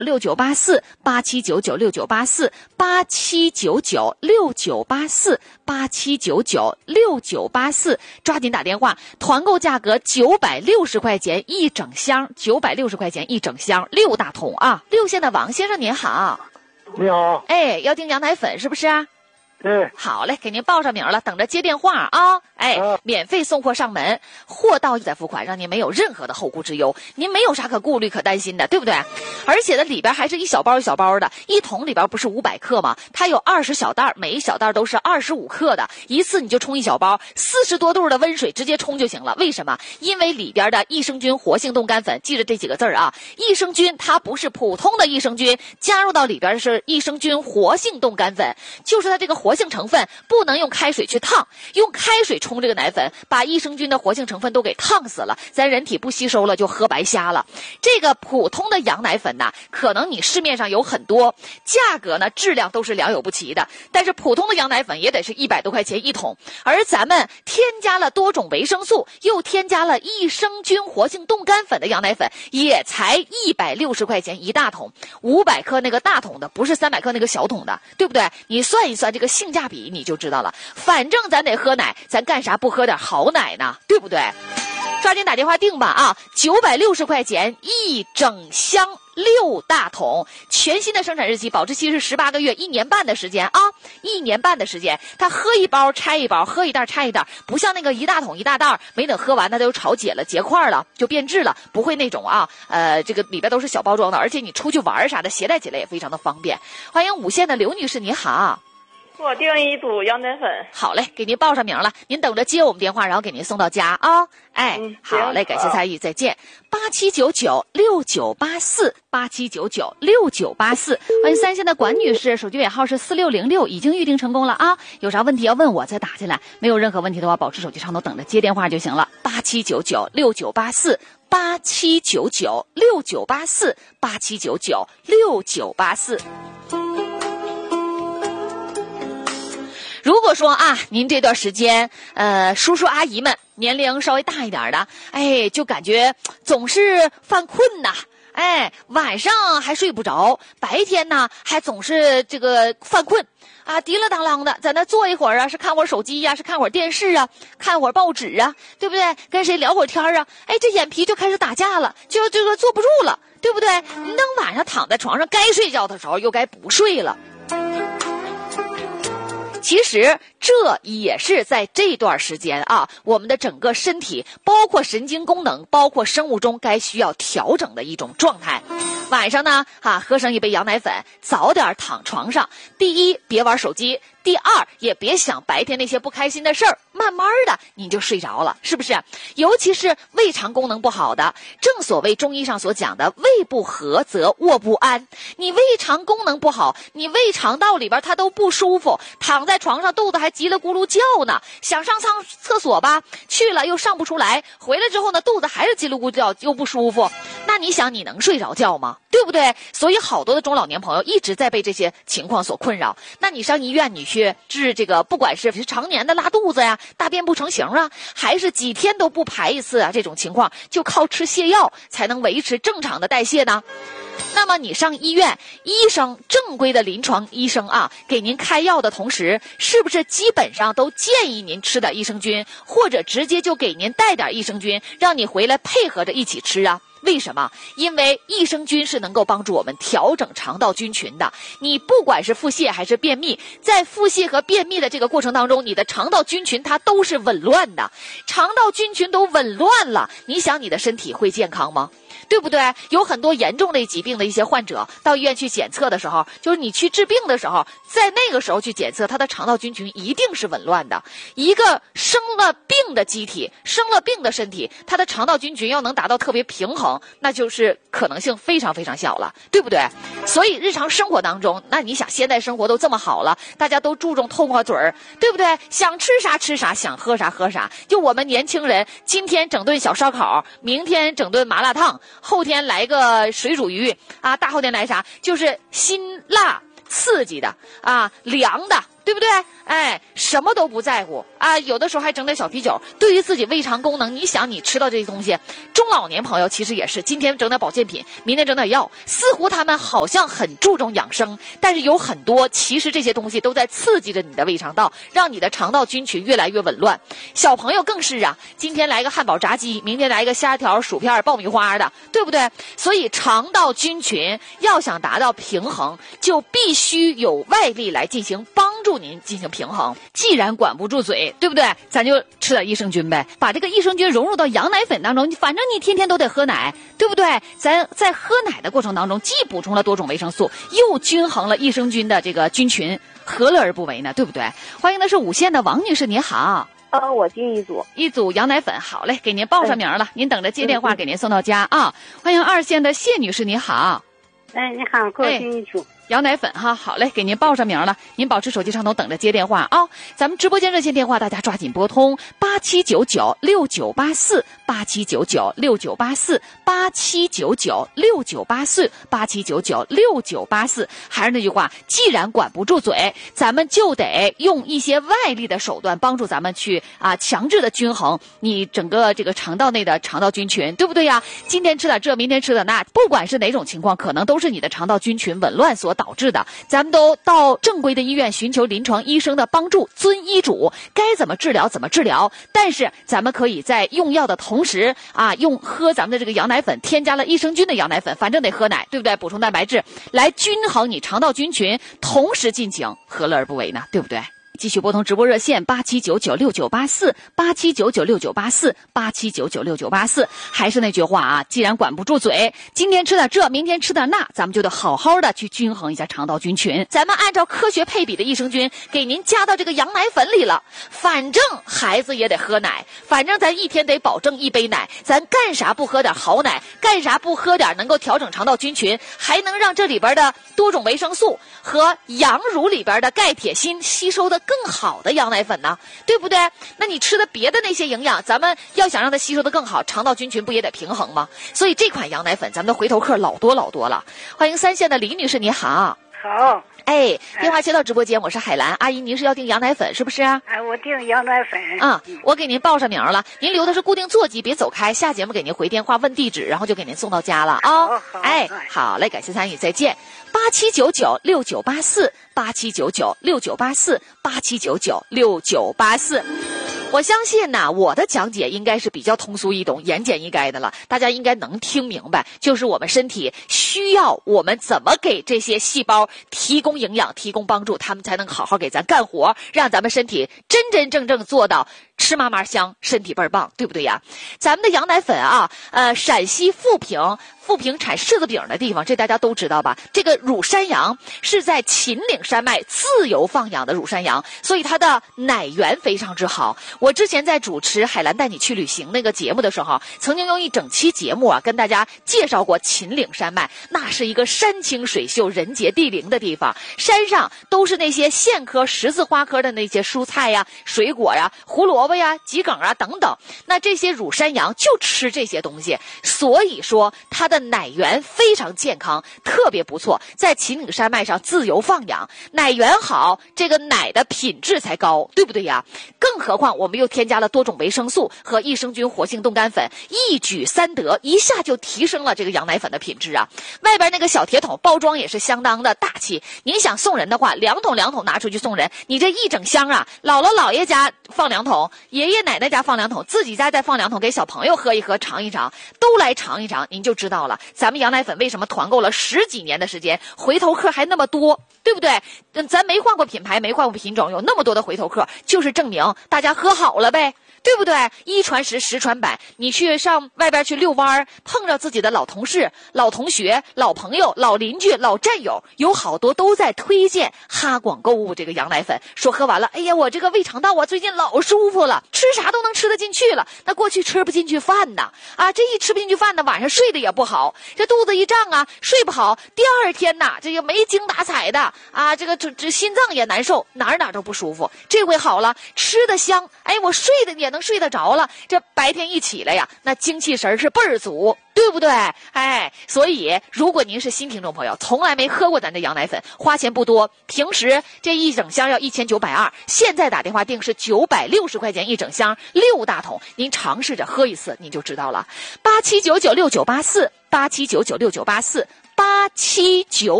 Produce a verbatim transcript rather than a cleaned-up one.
六九八四八七九九六九八四八七九九六九八四八七九九六九八四，抓紧打电话。团购价格九百六十块钱一整箱，九百六十块钱一整箱，六大桶啊！六线的王先生您好， 你好， 哎，要订羊奶粉是不是啊？ 对， 好嘞，给您报上名了，等着接电话啊！哎， 啊免费送货上门，货到再付款，让您没有任何的后顾之忧，您没有啥可顾虑、可担心的，对不对？而且呢，里边还是一小包一小包的，一桶里边不是五百克吗？它有二十小袋，每一小袋都是二十五克的，一次你就冲一小包，四十多度的温水直接冲就行了。为什么？因为里边的益生菌活性冻干粉，记着这几个字啊，益生菌它不是普通的益生菌，加入到里边是益生菌活性冻干粉，就是它这个活性成分不能用开水去烫，用开水冲这个奶粉，把益生菌的活性成分都给烫死了，咱人体不吸收了就喝白瞎了。这个普通的羊奶粉呐，可能你市面上有很多，价格呢质量都是良莠不齐的，但是普通的羊奶粉也得是一百多块钱一桶，而咱们添加了多种维生素，又添加了益生菌活性冻干粉的羊奶粉，也才一百六十块钱一大桶，五百克那个大桶的，不是三百克那个小桶的，对不对？你算一算这个性价比你就知道了。反正咱得喝奶，咱干啥不喝点好奶呢？对不对？抓紧打电话订吧啊！九百六十块钱一整箱六大桶，全新的生产日期，保质期是十八个月，一年半的时间啊，一年半的时间。它喝一包拆一包，喝一袋拆一袋，不像那个一大桶一大袋，没等喝完它都炒解了结块了，就变质了，不会那种啊，呃，这个里边都是小包装的，而且你出去玩啥的携带起来也非常的方便。欢迎五线的刘女士，你好。 我订一组羊奶粉。 好嘞，给您报上名了，您等着接我们电话，然后给您送到家啊、哦。哎、 嗯， 好嘞，感谢参与，再见。八七九九六九八四八七九九六九八四，欢迎三线的管女士，手机尾号是四六零六，已经预定成功了啊！有啥问题要问我再打进来，没有任何问题的话，保持手机畅通，等着接电话就行了。八七九九六九八四八七九九六九八四八七九九六九八四。如果说啊，您这段时间，呃，叔叔阿姨们年龄稍微大一点的，哎，就感觉总是犯困呐，哎，晚上还睡不着，白天呢还总是这个犯困啊，滴了当啷的，在那坐一会儿啊，是看会儿手机呀、啊，是看会儿电视啊，看会儿报纸啊，对不对？跟谁聊会儿天啊？哎，这眼皮就开始打架了，就这个坐不住了，对不对？你等晚上躺在床上该睡觉的时候，又该不睡了。其实这也是在这段时间啊，我们的整个身体，包括神经功能，包括生物钟该需要调整的一种状态。晚上呢，啊，喝上一杯羊奶粉，早点躺床上。第一，别玩手机；第二，也别想白天那些不开心的事儿，慢慢的你就睡着了，是不是？尤其是胃肠功能不好的，正所谓中医上所讲的胃不和则卧不安。你胃肠功能不好，你胃肠道里边它都不舒服，躺在床上肚子还叽里咕噜叫呢，想上上厕所吧，去了又上不出来，回来之后呢，肚子还是叽里咕噜叫，又不舒服。那你想你能睡着觉吗？对不对？所以好多的中老年朋友一直在被这些情况所困扰。那你上医院你去治这个，不管是常年的拉肚子呀、大便不成形啊，还是几天都不排一次啊，这种情况就靠吃泻药才能维持正常的代谢呢。那么你上医院，医生正规的临床医生啊，给您开药的同时，是不是基本上都建议您吃点益生菌，或者直接就给您带点益生菌，让你回来配合着一起吃啊？为什么？因为益生菌是能够帮助我们调整肠道菌群的。你不管是腹泻还是便秘，在腹泻和便秘的这个过程当中，你的肠道菌群它都是紊乱的。肠道菌群都紊乱了，你想你的身体会健康吗？对不对？有很多严重类疾病的一些患者到医院去检测的时候，就是你去治病的时候，在那个时候去检测，他的肠道菌群一定是紊乱的。一个生了病的机体，生了病的身体，它的肠道菌群要能达到特别平衡，那就是可能性非常非常小了，对不对？所以日常生活当中，那你想现在生活都这么好了，大家都注重痛快嘴儿，对不对？想吃啥吃啥，想喝啥喝啥。就我们年轻人，今天整顿小烧烤，明天整顿麻辣烫，后天来个水煮鱼啊，大后天来啥？就是辛辣刺激的啊，凉的对不对？哎，什么都不在乎啊！有的时候还整点小啤酒。对于自己胃肠功能，你想你吃到这些东西，中老年朋友其实也是，今天整点保健品，明天整点药，似乎他们好像很注重养生，但是有很多其实这些东西都在刺激着你的胃肠道，让你的肠道菌群越来越紊乱。小朋友更是啊，今天来个汉堡炸鸡，明天来个虾条、薯片、爆米花的，对不对？所以肠道菌群要想达到平衡，就必须有外力来进行帮助您进行平衡。既然管不住嘴，对不对？咱就吃点益生菌呗，把这个益生菌融入到羊奶粉当中，反正你天天都得喝奶，对不对？咱在喝奶的过程当中，既补充了多种维生素，又均衡了益生菌的这个菌群，何乐而不为呢？对不对？欢迎的是五线的王女士，你好。 呃，我订一组一组羊奶粉，好嘞，给您报上名了，您等着接电话给您送到家啊。欢迎二线的谢女士，你好。 哎，你好，给我订一组羊奶粉哈，好嘞，给您报上名了，您保持手机畅通，等着接电话啊。咱们直播间热线电话，大家抓紧拨通八七九九六九八四八七九九六九八四八七九九六九八四八七九九六九八四。还是那句话，既然管不住嘴，咱们就得用一些外力的手段帮助咱们去啊强制的均衡你整个这个肠道内的肠道菌群，对不对呀？今天吃点这，明天吃点那，不管是哪种情况，可能都是你的肠道菌群紊乱所导致的。咱们都到正规的医院寻求临床医生的帮助，遵医嘱，该怎么治疗怎么治疗。但是咱们可以在用药的同时啊，用喝咱们的这个羊奶粉，添加了益生菌的羊奶粉，反正得喝奶，对不对？补充蛋白质来均衡你肠道菌群，同时进行，何乐而不为呢？对不对？继续拨通直播热线八七九九六九八四八七九九六九八四八七九九六九八四。还是那句话啊，既然管不住嘴，今天吃点这，明天吃点那，咱们就得好好的去均衡一下肠道菌群。咱们按照科学配比的益生菌给您加到这个羊奶粉里了，反正孩子也得喝奶，反正咱一天得保证一杯奶，咱干啥不喝点好奶？干啥不喝点能够调整肠道菌群，还能让这里边的多种维生素和羊乳里边的钙铁锌吸收的更好的羊奶粉呢？对不对？那你吃的别的那些营养，咱们要想让它吸收的更好，肠道菌群不也得平衡吗？所以这款羊奶粉咱们的回头客老多老多了。欢迎三线的李女士，你好。 好。 哎，电话接到直播间，我是海兰阿姨，您是要订羊奶粉是不是？ 哎，我订羊奶粉。 啊、嗯，我给您报上名了，您留的是固定座机，别走开，下节目给您回电话问地址，然后就给您送到家了啊、哦。哎，好嘞，感谢参与，再见。八七九九六九八四八七九九六九八四八七九九六九八四。我相信呢，我的讲解应该是比较通俗易懂、言简意赅的了，大家应该能听明白。就是我们身体需要我们怎么给这些细胞提供营养、提供帮助，他们才能好好给咱干活，让咱们身体真真正正做到吃嘛嘛香，身体倍儿棒，对不对呀？咱们的羊奶粉啊，呃，陕西富平。富平产柿子饼的地方，这大家都知道吧？这个乳山羊是在秦岭山脉自由放养的乳山羊，所以它的奶源非常之好。我之前在主持海兰带你去旅行那个节目的时候，曾经用一整期节目啊跟大家介绍过秦岭山脉，那是一个山清水秀、人杰地灵的地方，山上都是那些苋科、十字花科的那些蔬菜呀、水果呀、胡萝卜呀、桔梗啊等等。那这些乳山羊就吃这些东西，所以说它的奶源非常健康，特别不错，在秦岭山脉上自由放养，奶源好，这个奶的品质才高，对不对呀？更何况我们又添加了多种维生素和益生菌活性冻干粉，一举三得，一下就提升了这个羊奶粉的品质啊！外边那个小铁桶包装也是相当的大气，您想送人的话，两桶两桶拿出去送人，你这一整箱啊，姥姥姥爷家放两桶，爷爷奶奶家放两桶，自己家再放两桶，给小朋友喝一喝，尝一尝，都来尝一尝，您就知道了。咱们羊奶粉为什么团购了十几年的时间，回头客还那么多，对不对？咱没换过品牌，没换过品种，有那么多的回头客，就是证明大家喝好了呗。对不对？一传十，十传百。你去上外边去遛弯，碰着自己的老同事、老同学、老朋友、老邻居、老战友，有好多都在推荐哈广购物这个羊奶粉，说喝完了，哎呀，我这个胃肠道啊，最近老舒服了，吃啥都能吃得进去了。那过去吃不进去饭呢，啊，这一吃不进去饭呢，晚上睡得也不好，这肚子一胀啊，睡不好，第二天呐，这个没精打采的啊，这个这这心脏也难受，哪儿哪儿都不舒服。这回好了，吃得香，哎，我睡得也能睡得着了，这白天一起来呀，那精气神是倍儿足。 对不对？哎，所以如果您是新听众朋友，从来没喝过咱的羊奶粉，花钱不多，平时这一整箱要一千九百二，现在打电话订是九百六十块钱一整箱，六大桶，您尝试着喝一次，你就知道了。八七九九六九八四，八七九九六九八四，八七九。